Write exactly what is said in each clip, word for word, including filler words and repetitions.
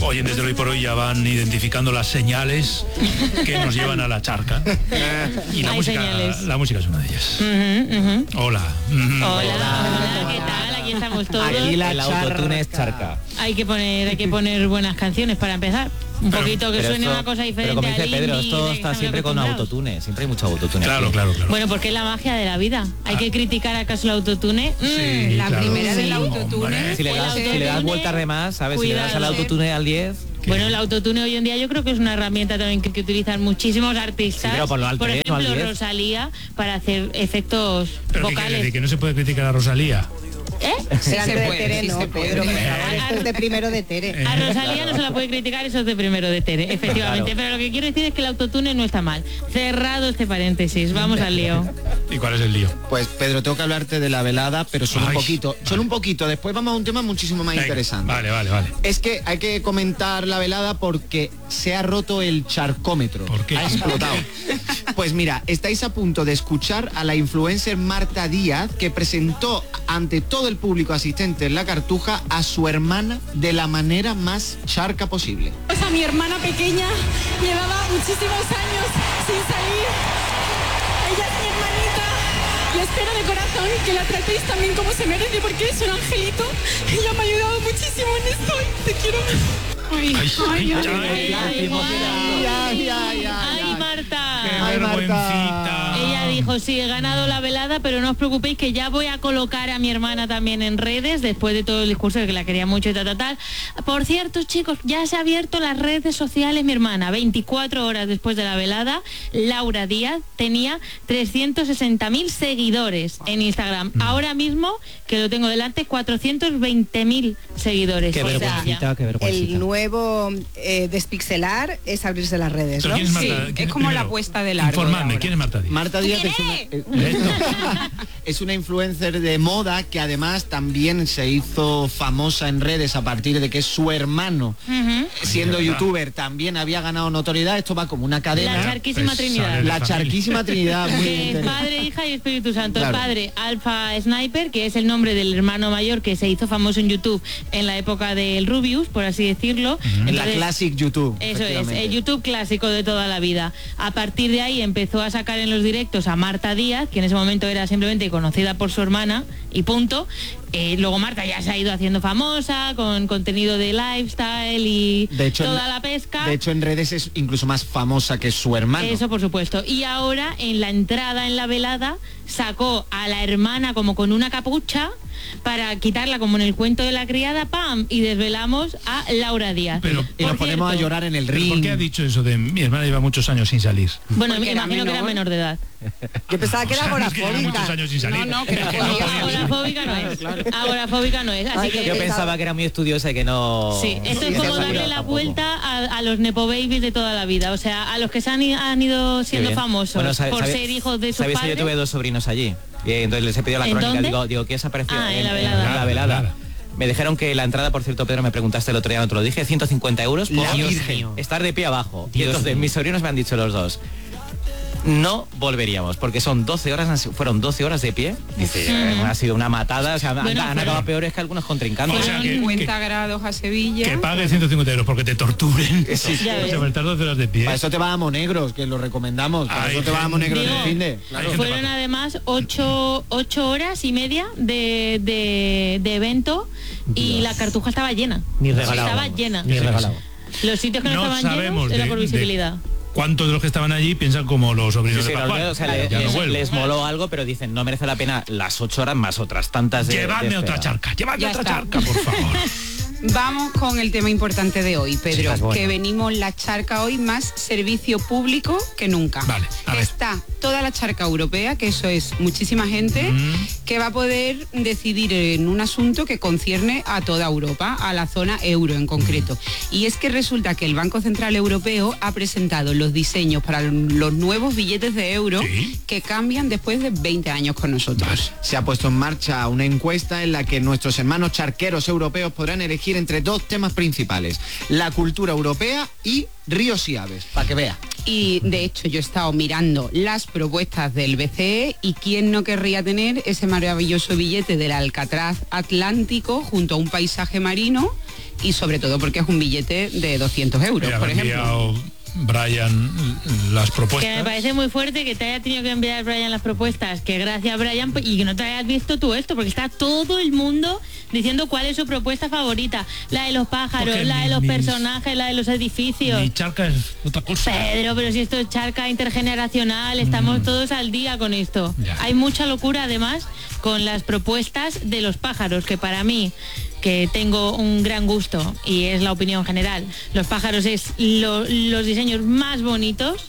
oyentes de Hoy por Hoy ya van identificando las señales que nos llevan a la charca. Y la Hay música, señales. la música es una de ellas. Uh-huh, uh-huh. Hola. Mm. Hola, hola, ¿qué tal? Aquí estamos todos. Aquí la El autotune es charca. Hay que poner, hay que poner buenas canciones para empezar. Un Pero- poquito que Pero suene esto- una cosa diferente. Pero como dice al Pedro, indie esto de que está estamos siempre con acostumbrados. autotune. Siempre hay mucho autotune. Claro, aquí. claro, claro. Bueno, porque es la magia de la vida. Hay Ah. que criticar acaso el autotune. Mm. Sí, La claro. primera del Sí. autotune. Hombre. Si le El das, si autotune, le das vueltas de más, ¿sabes? Si le das al cuidado. autotune al diez... Bueno, el autotune hoy en día yo creo que es una herramienta también que, que utilizan muchísimos artistas. Sí, pero por lo alto, por ¿eh? No al ejemplo, diez. Rosalía, para hacer efectos ¿Pero qué quiere vocales. decir? ¿Que no se puede criticar a Rosalía? ¿Eh? se Delante de puede, Tere, sí no, se puede. Pedro, por Eh, favor, esto es de primero de Tere. A Rosalía no se la puede criticar, eso es de primero de Tere, efectivamente. Claro. Pero lo que quiero decir es que el autotune no está mal. Cerrado este paréntesis, vamos al lío. ¿Y cuál es el lío? Pues Pedro, tengo que hablarte de la velada, pero solo Ay, un poquito. Solo vale. un poquito. Después vamos a un tema muchísimo más Venga, interesante. Vale, vale, vale. Es que hay que comentar la velada porque se ha roto el charcómetro. ¿Por qué? Ha explotado. Pues mira, estáis a punto de escuchar a la influencer Marta Díaz, que presentó ante todo el público asistente en la Cartuja a su hermana de la manera más charca posible. Pues a mi hermana pequeña llevaba muchísimos años sin salir. Ella es mi hermanita y espero de corazón que la tratéis también como se merece porque es un angelito. Ella me ha ayudado muchísimo en esto y te quiero. Ay, Ay, ay, ay, ay, ay, Ay, ay, ay, ay, Marta. ¡Qué Ay, Marta. vergüencita! Ella dijo, sí, he ganado la velada, pero no os preocupéis que ya voy a colocar a mi hermana también en redes, después de todo el discurso de que la quería mucho y tal, tal, tal. Por cierto, chicos, ya se ha abierto las redes sociales mi hermana. veinticuatro horas después de la velada, Laura Díaz tenía trescientos sesenta mil seguidores en Instagram. Ahora mismo, que lo tengo delante, cuatrocientos veinte mil seguidores. Qué O sea, vergüencita, qué El vergüencita. nuevo eh, despixelar es abrirse las redes, ¿Pero ¿no? quién es Sí, Marta? es ¿Quién- como la primero, puesta de largo de Informadme, ahora. ¿quién es Marta Díaz? Marta Díaz es una, eh, es una influencer de moda que además también se hizo famosa en redes a partir de que su hermano, Ujú. siendo Verdad. youtuber, también había ganado notoriedad. Esto va como una La cadena. charquísima Pues Trinidad. sale La de familia. charquísima Trinidad. Muy Que es interesante. Padre, Hija y Espíritu Santo. Claro. El padre, Alpha Sniper, que es el nombre del hermano mayor que se hizo famoso en YouTube en la época del Rubius, por así decirlo. La Entonces, Classic YouTube. Eso es, efectivamente. el YouTube clásico de toda la vida. A partir de ahí empezó a sacar en los directos a Marta Díaz, que en ese momento era simplemente conocida por su hermana, y punto. Eh, luego Marta ya se ha ido haciendo famosa, con contenido de lifestyle y De hecho, toda en- la pesca. De hecho, en redes es incluso más famosa que su hermano. Eso por supuesto. Y ahora en la entrada en la velada sacó a la hermana como con una capucha para quitarla como en el cuento de la criada, pam, y desvelamos a Laura Díaz. Pero- Y nos Por ponemos a cierto, llorar en el ¿Pero ring. ¿Por qué ha dicho eso de mi hermana lleva muchos años sin salir? Bueno, Porque me era imagino que era menor. menor de edad. Yo pensaba que O era sea, no es que lleva muchos agorafóbica. años sin salir. No, no, que no Es podía. podía. Agorafóbica no es. Agorafóbica no es. Así Ay, que Yo Esa- pensaba que era muy estudiosa y que no... sí, esto Sí, es como esa darle sabía la tampoco. vuelta a, a los nepo babies de toda la vida. O sea, a los que se han, i- han ido Qué siendo bien. famosos Bueno, sabe- por sabe- ser hijos de sus ¿sabéis que padres. yo tuve dos sobrinos allí? Y entonces les he pedido la ¿En crónica. dónde? Digo, digo, ¿qué os ha parecido? Ah, en la velada. En la velada. Claro. Me dijeron que la entrada, por cierto, Pedro, me preguntaste el otro día, no te lo dije, ciento cincuenta euros por La Virgen. estar de pie abajo. Y Dios entonces mío. mis sobrinos me han dicho los dos, no volveríamos, porque son doce horas, fueron doce horas de pie. Dice, eh, ha sido una matada, o sea, han- Bueno, han pero- acabado peores que algunos contrincantes. O sea, que- cincuenta grados a Sevilla. Que pague ciento cincuenta euros porque te torturen. Ya O sea, ves. por estar doce horas de pie. Para eso te vas a Monegros, que lo recomendamos. Para Ay, eso te vas a Monegros en Digo, el fin de. Claro. hay gente Fueron para- además ocho, ocho horas y media de, de, de evento y la Cartuja estaba llena. Ni regalado. Estaba llena. Ni regalado. Los sitios que no, No estaban sabemos llenos era de- por de- visibilidad. ¿Cuántos de los que estaban allí piensan como los Sí, sobrinos sí, de los Pascual? veo, o sea, Claro, le- ya no les, vuelvo. les moló algo, pero dicen, no merece la pena las ocho horas más otras tantas de Llevadme de otra espera. charca, llevadme Ya otra está. charca, por favor. Vamos con el tema importante de hoy, Pedro, Chicas, bueno. que venimos la charca hoy más servicio público que nunca. Vale, a ver. Está toda la charca europea, que eso es muchísima gente, Mm. que va a poder decidir en un asunto que concierne a toda Europa, a la zona euro en concreto. Y es que resulta que el Banco Central Europeo ha presentado los diseños para los nuevos billetes de euro Sí. que cambian después de veinte años con nosotros. Se ha puesto en marcha una encuesta en la que nuestros hermanos charqueros europeos podrán elegir entre dos temas principales: la cultura europea y ríos y aves, para que vea. Y de hecho yo he estado mirando las propuestas del B C E y quién no querría tener ese maravilloso billete del Alcatraz Atlántico junto a un paisaje marino y sobre todo porque es un billete de doscientos euros, Mira, por me ha ejemplo. enviado Brian las propuestas. Que me parece muy fuerte que te haya tenido que enviar Brian las propuestas, que gracias Brian, y que no te hayas visto tú esto, porque está todo el mundo diciendo cuál es su propuesta favorita, la de los pájaros, Porque la mi- de los mis- personajes, la de los edificios. Mi charca es otra cosa. Pedro, pero si esto es charca intergeneracional, estamos todos al día con esto. Ya. Hay mucha locura además con las propuestas de los pájaros, que para mí, que tengo un gran gusto y es la opinión general, los pájaros es lo- los diseños más bonitos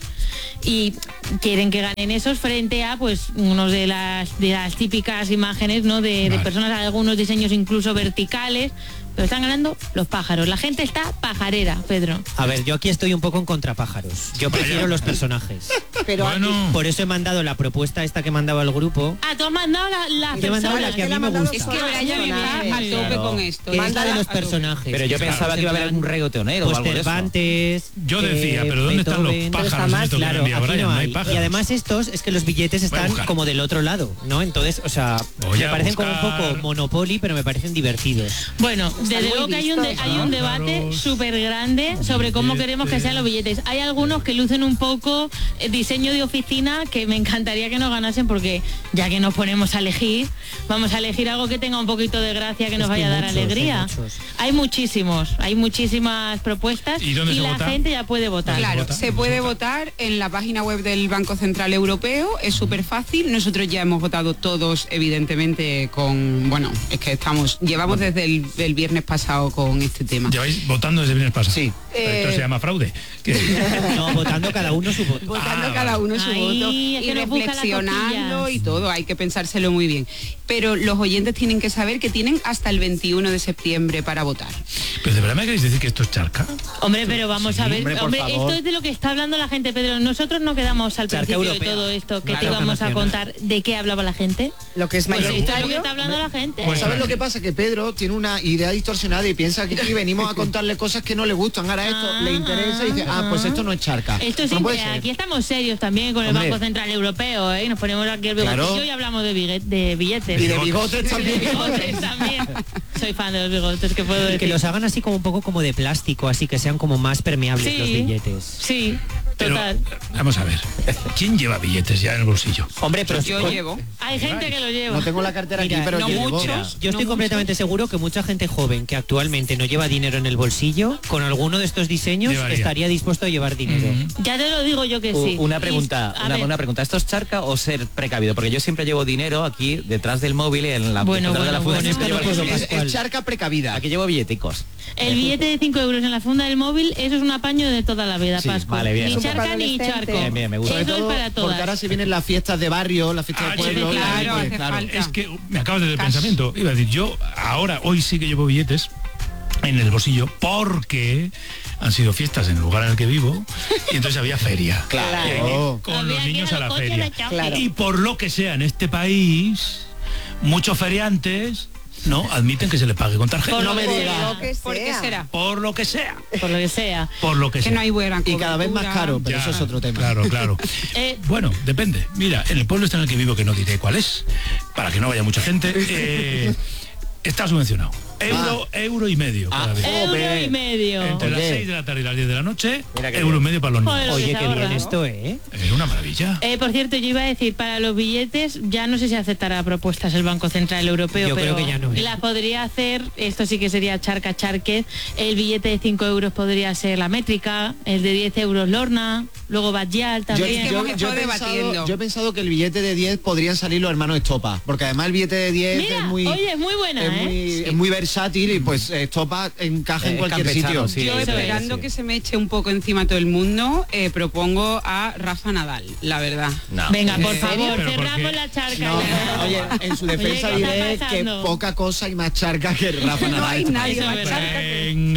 y quieren que ganen esos frente a pues unos de las de las típicas imágenes, ¿no? de, de Vale. personas, algunos diseños incluso verticales, pero están ganando los pájaros. La gente está pajarera, Pedro. A ver, yo aquí estoy un poco en contra pájaros. Yo prefiero los personajes. Pero Bueno, Por eso he mandado la propuesta esta que mandaba el grupo. Ah, tú has mandado la, la Te he mandado persona. la que a Él mí ha me mandado gusta. Es que personajes. Brian está a tope Claro. con esto. Que es la Mándala de los a tope. personajes. Pero yo Claro, pensaba que iba a haber en algún plan, reggaetonero o pues algo de eso. Cervantes. Yo eh, decía, pero ¿dónde están los Beethoven. pájaros está en mal, esto que me Claro, envía aquí Brian? no No hay hay. pájaros. Y además estos es que los billetes Voy a están buscar. como del otro lado, ¿no? Entonces, o sea, Voy me a parecen como un buscar. poco Monopoly, pero me parecen divertidos. Bueno, desde muy luego que hay un, de- vistos, hay un ¿no? debate Pájaros, súper grande sobre cómo billetes. queremos que sean los billetes. Hay algunos que lucen un poco eh, diseño de oficina, que me encantaría que nos ganasen, porque ya que nos ponemos a elegir, vamos a elegir algo que tenga un poquito de gracia, que Es nos que vaya a dar muchos, hay alegría. muchos. Hay muchísimos, hay muchísimas propuestas ¿Y dónde se la vota? gente ya puede votar. Claro, vota? se puede votar en la página web del Banco Central Europeo, es súper fácil. Nosotros ya hemos votado todos, evidentemente, con, bueno, es que estamos, llevamos desde el, el viernes pasado con este tema. ¿Lleváis votando desde el viernes pasado? Sí. Pero esto Eh, se llama fraude. Que- No, votando cada uno su voto. Votando Ah, cada uno su Ay, voto es y que nos busca las reflexionando cosquillas. y todo, hay que pensárselo muy bien. Pero los oyentes tienen que saber que tienen hasta el veintiuno de septiembre para votar. ¿Pero de verdad me queréis decir que esto es charca? Hombre, pero vamos a ver, hombre, por hombre, favor. esto es de lo que está hablando la gente, Pedro. Nosotros no quedamos al Charca principio de europea. todo esto que Claro, te íbamos a nacional. contar de qué hablaba la gente. lo que es Pues esto es lo que mayoritario. está hablando la gente. Pues ¿Sabes lo que pasa? Que Pedro tiene una idea distorsionada y piensa que aquí venimos a contarle cosas que no le gustan. Ahora esto le interesa y dice, ah, pues esto no es charca. Esto es no puede simple, ser. aquí estamos serios también con el Hombre. Banco Central Europeo, ¿eh? Nos ponemos aquí el bigotillo Claro. y hablamos de, bigue- de billetes. Y de bigotes De también. bigotes también. Soy fan de los bigotes, que puedo Y decir. que los hagan así como un poco como de plástico, así que sean como más permeables Sí. los billetes. Sí, Pero, total. vamos a ver. ¿Quién lleva billetes ya en el bolsillo? Hombre, pero Yo con- llevo. Hay gente que lo lleva. No tengo la cartera Mira, aquí, pero no yo llevo. muchos. Yo estoy No completamente seguro que mucha gente joven que actualmente no lleva dinero en el bolsillo, con alguno de estos diseños Llevaría. estaría dispuesto a llevar dinero. Ya te lo digo yo que U- sí. Una Y- pregunta, a una, ver, una pregunta. ¿Esto es charca o ser precavido? Porque yo siempre llevo dinero aquí detrás del móvil en la Bueno, detrás de la bueno, funda. bueno, siempre esto no llevo el puedo móvil. Es, Pascual. es charca precavida. Aquí llevo billeticos. El billete de cinco euros en la funda del móvil, eso es un apaño de toda la vida, Sí, Pascu. vale, bien. Ni Es un charca poco ni adolescente. charco. Bien, bien, me gusta. Sobre Eso es todo para porque ahora todas. se vienen las fiestas de barrio, las fiestas Ah, de pueblo. sí, y claro, pues, hace falta. Es que me acabas de dar el Cash. pensamiento. Iba a decir, yo ahora, hoy sí que llevo billetes en el bolsillo porque han sido fiestas en el lugar en el que vivo y entonces había feria. Claro. Y hay que ir con Había los que ir niños a a la los coches feria. de choque. Claro. Y por lo que sea en este país, muchos feriantes no admiten que se les pague con tarjeta. Por No lo me que digas. sea, Lo que ¿Por qué sea. será? Por lo que sea. Por lo que sea. Por lo que Que sea. no hay buena Y cada vez más cobertura. caro, pero Ya, eso es otro tema. Claro, claro. Eh, Bueno, depende. Mira, en el pueblo este en el que vivo, que no diré cuál es, para que no vaya mucha gente, eh, está subvencionado. Euro, euro y medio cada vez. euro Joder. y medio. Entre las Oye. seis de la tarde y las diez de la noche, Mira qué euro y bien. medio para los Joder, niños. lo que Oye, se qué bien ahorra. esto, ¿eh? Es una maravilla. Eh, por cierto, yo iba a decir, para los billetes, ya no sé si aceptará propuestas el Banco Central Europeo, Yo pero creo que ya no, ¿eh? las podría hacer, esto sí que sería charca charque, el billete de cinco euros podría ser la métrica, el de diez euros Lorna, luego Badial Yo, también. que yo- hemos yo estado he pensado, debatiendo. yo he pensado que el billete de diez podrían salir los hermanos Estopa, porque además el billete de diez Mira, es muy, oye, es muy buena, es ¿eh? muy, es muy versátil y pues Estopa encaja en Eh, cualquier campechano, sitio. sí, Yo, eso esperando sí. que se me eche un poco encima todo el mundo, eh, propongo a Rafa Nadal, la verdad. No. Venga, por ¿En serio? favor, ¿Pero por cerramos qué? la charca. No, ya. oye, en su Oye, defensa ¿qué está diré que pasando? poca cosa hay más charca que Rafa No Nadal. hay nadie Eso es más verdad. charca que- Venga.